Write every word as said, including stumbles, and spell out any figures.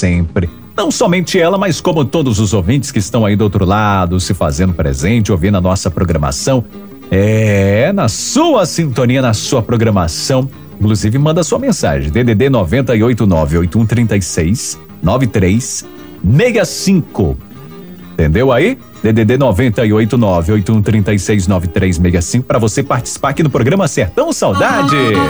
sempre. Não somente ela, mas como todos os ouvintes que estão aí do outro lado, se fazendo presente, ouvindo a nossa programação. É, na sua sintonia, na sua programação. Inclusive, manda sua mensagem. D D D nove oito nove oito um três seis nove três seis cinco. Entendeu aí? D D D nove oito nove oito um três seis nove três seis cinco para você participar aqui no programa Sertão Saudade.